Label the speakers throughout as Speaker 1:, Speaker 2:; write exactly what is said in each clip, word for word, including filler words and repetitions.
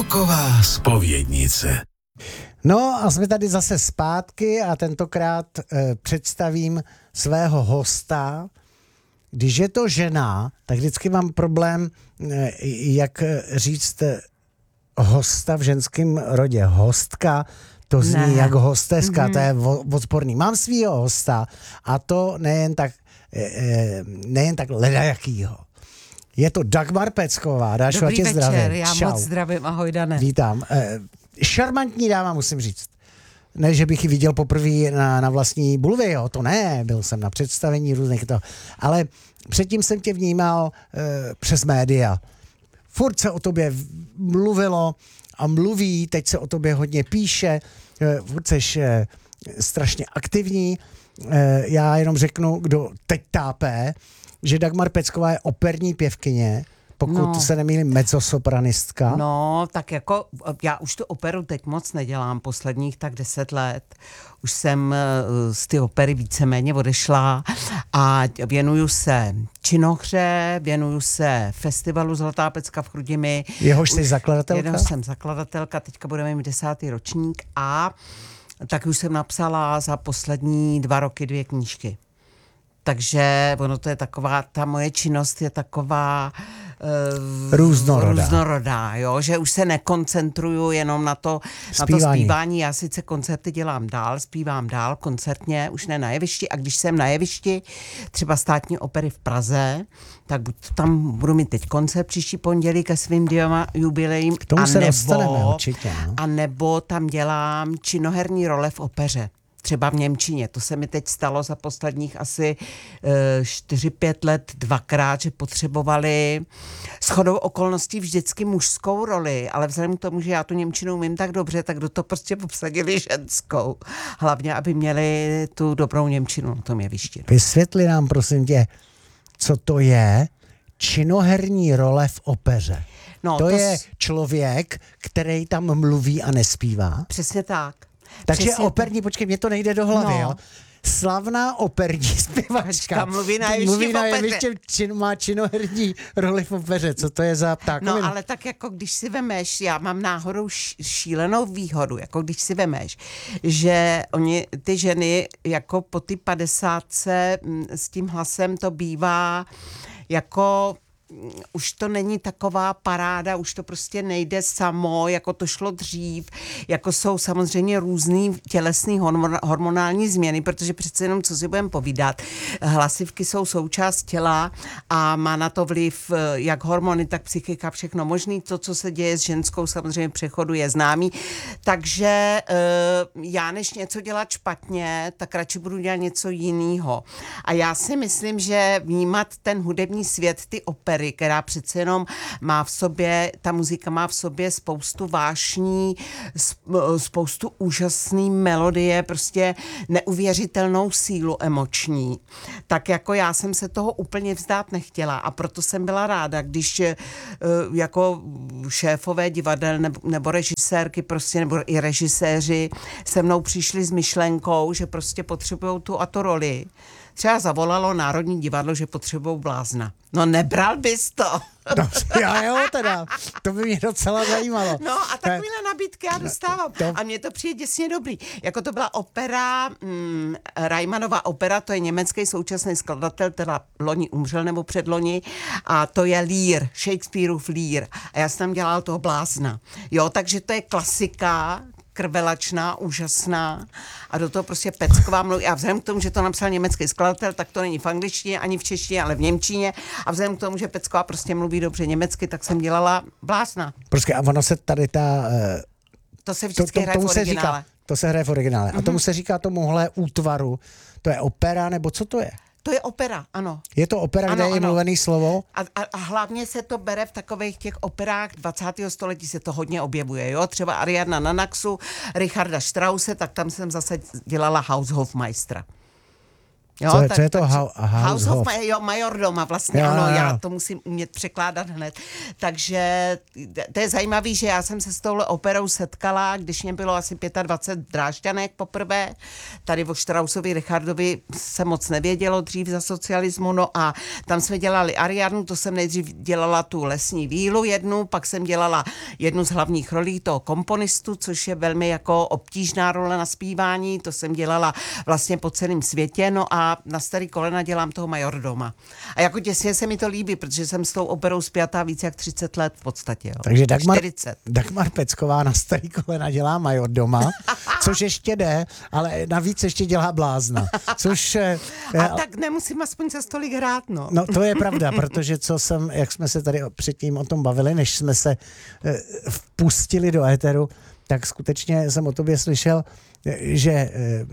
Speaker 1: Roková zpovědnice.
Speaker 2: No a jsme tady zase zpátky a tentokrát e, představím svého hosta. Když je to žena, tak vždycky mám problém, e, jak říct e, hosta v ženském rodě. Hostka, to zní ne. jak hosteska, mm-hmm. to je odporný. Mám svýho hosta a to nejen tak, e, e, nejen tak ledajakýho. Je to Dagmar Pecková. Dášo,
Speaker 3: Dobrý večer,
Speaker 2: zdravím.
Speaker 3: já
Speaker 2: Čau.
Speaker 3: moc zdravím, ahoj Dane.
Speaker 2: Vítám. E, šarmantní dáma, musím říct. Ne, že bych ji viděl poprvé na, na vlastní bulvy, jo, to ne, byl jsem na představení různých to, ale předtím jsem tě vnímal e, přes média. Furt se o tobě mluvilo a mluví, teď se o tobě hodně píše, e, furt seš e, strašně aktivní. E, já jenom řeknu, kdo teď tápe, že Dagmar Pecková je operní pěvkyně, pokud no. se nemýlím, mezzosopranistka.
Speaker 3: No, tak jako já už tu operu teď moc nedělám, posledních tak deset let. Už jsem z ty opery víceméně odešla a věnuju se činohře, věnuju se festivalu Zlatá pecka v Chrudimi.
Speaker 2: Jehož jsi zakladatelka?
Speaker 3: Jehož jsem zakladatelka, teďka budeme mít desátý ročník a tak už jsem napsala za poslední dva roky dvě knížky. Takže ono to je taková, ta moje činnost je taková uh,
Speaker 2: různorodá.
Speaker 3: různorodá, jo? Že už se nekoncentruju jenom na to zpívání. na to zpívání. Já sice koncerty dělám dál, zpívám dál, koncertně, už ne na jevišti a když jsem na jevišti, třeba Státní opery v Praze, tak buď tam budu mít teď koncert příští pondělí ke svým dvěma jubilejím,
Speaker 2: k tomu
Speaker 3: a
Speaker 2: se
Speaker 3: nebo,
Speaker 2: dostaneme určitě. No?
Speaker 3: A nebo tam dělám činoherní role v opeře. Třeba v němčině. To se mi teď stalo za posledních asi čtyři pět let dvakrát, že potřebovali shodou okolností vždycky mužskou roli, ale vzhledem k tomu, že já tu němčinu umím tak dobře, tak do toho prostě obsadili ženskou. Hlavně, aby měli tu dobrou němčinu na tom jevišti.
Speaker 2: Vysvětli nám, prosím tě, co to je činoherní role v opeře. No, to, to je s... člověk, který tam mluví a nespívá.
Speaker 3: Přesně tak.
Speaker 2: Takže
Speaker 3: Přesně
Speaker 2: operní, počkej, mě to nejde do hlavy,
Speaker 3: no.
Speaker 2: jo. Slavná operní zpěvačka.
Speaker 3: Mluví na jevišti v opeře.
Speaker 2: Čin, má činoherní roli v opeře. Co to je za ptákovina?
Speaker 3: No ale tak jako když si vemeš, já mám náhodou šílenou výhodu, jako když si vemeš, že oni, ty ženy jako po ty padesátce s tím hlasem to bývá jako... Už to není taková paráda, už to prostě nejde samo, jako to šlo dřív, jako jsou samozřejmě různý tělesný hormonální změny, protože přece jenom, co si budeme povídat, hlasivky jsou součást těla a má na to vliv jak hormony, tak psychika, všechno možný. To, co se děje s ženskou, samozřejmě přechodu je známý. Takže já než něco dělat špatně, tak radši budu dělat něco jiného. A já si myslím, že vnímat ten hudební svět, ty opery, která přece jenom má v sobě, ta muzika má v sobě spoustu vášní, spoustu úžasný melodie, prostě neuvěřitelnou sílu emoční. Tak jako já jsem se toho úplně vzdát nechtěla a proto jsem byla ráda, když jako šéfové divadel nebo, nebo režisérky prostě, nebo i režiséři se mnou přišli s myšlenkou, že prostě potřebujou tu a tu roli. Třeba zavolalo Národní divadlo, že potřebují blázna. No nebral bys to.
Speaker 2: No, já jo teda, to by mě docela zajímalo.
Speaker 3: No a takovýhle nabídky já dostávám. To... A mně to přijde děsně dobrý. Jako to byla opera, mm, Reimanova opera, to je německý současný skladatel, teda loni umřel nebo předloni, a to je Lear, Shakespeareův Lear. A já jsem tam dělala toho blázna. Jo, takže to je klasika, krvelačná, úžasná a do toho prostě Pecková mluví. A vzhledem k tomu, že to napsal německý skladatel, tak to není v angličtině ani v češtině, ale v němčině. A vzhledem k tomu, že Pecková prostě mluví dobře německy, tak jsem dělala blázna.
Speaker 2: Prostě a ono se tady ta... Uh,
Speaker 3: to se vždycky
Speaker 2: to, to,
Speaker 3: hraje v originále.
Speaker 2: Říká, to se hraje v originále.
Speaker 3: Mm-hmm.
Speaker 2: A tomu se říká tomuhle útvaru, to je opera, nebo co to je?
Speaker 3: To je opera, ano.
Speaker 2: Je to opera, ano, kde je mluvený slovo?
Speaker 3: A, a, a hlavně se to bere v takových těch operách dvacátého století se to hodně objevuje, jo? Třeba Ariadna na Naxu, Richarda Strause, tak tam jsem zase dělala Haushofmeistera. Jo,
Speaker 2: co, je,
Speaker 3: tak,
Speaker 2: co je to
Speaker 3: takže-
Speaker 2: hou- House
Speaker 3: of
Speaker 2: of?
Speaker 3: Ma- jo, Majordoma vlastně,
Speaker 2: Jo,
Speaker 3: ano,
Speaker 2: jo, jo.
Speaker 3: já to musím umět překládat hned. Takže to je zajímavé, že já jsem se s touhle operou setkala, když mě bylo asi dvacet pět drážďanek poprvé. Tady o Štrausovi Richardovi se moc nevědělo dřív za socialismu, no a tam jsme dělali Ariadnu, to jsem nejdřív dělala tu lesní vílu jednu, pak jsem dělala jednu z hlavních rolí toho komponistu, což je velmi jako obtížná role na zpívání, to jsem dělala vlastně po celém světě, no a na starý kolena dělám toho majordoma. A jako těsně se mi to líbí, protože jsem s tou operou spjatá víc jak třicet let v podstatě. Jo.
Speaker 2: Takže Dagmar,
Speaker 3: čtyřicet.
Speaker 2: Dagmar Pecková na starý kolena dělá majordoma, což ještě jde, ale navíc ještě dělá blázna. Což, eh,
Speaker 3: A tak nemusím aspoň za stolik hrát, no.
Speaker 2: no to je pravda, protože co jsem, jak jsme se tady předtím o tom bavili, než jsme se eh, vpustili do éteru, tak skutečně jsem o tobě slyšel, eh, že eh,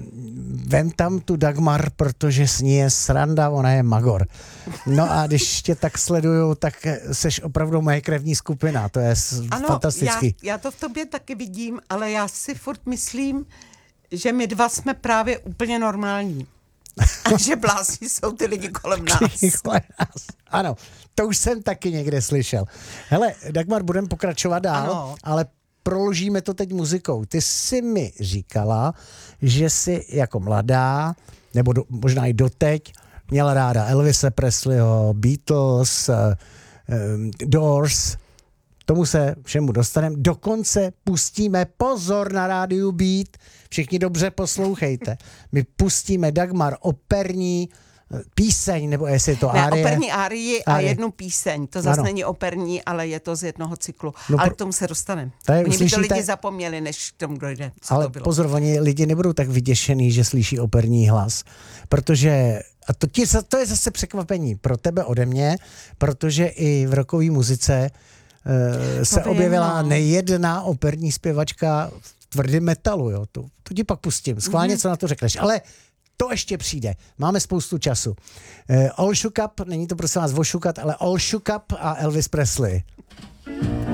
Speaker 2: vem tam tu Dagmar, protože s ní je sranda, ona je magor. No a když tě tak sleduju, tak eh, seš opravdu moje krevní skupina, to je s-
Speaker 3: Ano,
Speaker 2: fantastický.
Speaker 3: já, já to v tobě taky vidím, ale já si furt myslím, že my dva jsme právě úplně normální. A že blázni jsou ty lidi kolem nás.
Speaker 2: Kolem nás. Ano, to už jsem taky někde slyšel. Hele, Dagmar, budeme pokračovat dál,
Speaker 3: Ano.
Speaker 2: ale proložíme to teď muzikou. Ty jsi mi říkala, že jsi jako mladá, nebo do, možná i doteď, měla ráda Elvise Presleyho, Beatles, uh, um, Doors. Tomu se všemu dostaneme. Dokonce pustíme, pozor na rádiu Beat, všichni dobře poslouchejte. My pustíme Dagmar operní eh, píseň, nebo jestli je to
Speaker 3: Ne,
Speaker 2: árie.
Speaker 3: operní árii a
Speaker 2: Árie.
Speaker 3: jednu píseň. To zase
Speaker 2: Ano.
Speaker 3: není operní, ale je to z jednoho cyklu.
Speaker 2: No
Speaker 3: ale
Speaker 2: pro-
Speaker 3: k tomu se dostaneme.
Speaker 2: Tady
Speaker 3: Oni by to
Speaker 2: uslyšíte-
Speaker 3: lidi zapomněli, než k tomu dojde. Co
Speaker 2: Ale
Speaker 3: to bylo.
Speaker 2: pozor, oni lidi nebudou tak vyděšený, že slyší operní hlas, protože, a to, ti, to je zase překvapení pro tebe ode mě, protože i v rockové muzice uh, se
Speaker 3: vím,
Speaker 2: objevila
Speaker 3: no.
Speaker 2: nejedna operní zpěvačka v tvrdém metalu, jo. To, to ti pak pustím, schválně,
Speaker 3: Mhm.
Speaker 2: co na to řekneš, ale to ještě přijde. Máme spoustu času. Uh, All Shook Up, není to prosím vás vošukat, ale All Shook Up a Elvis Presley.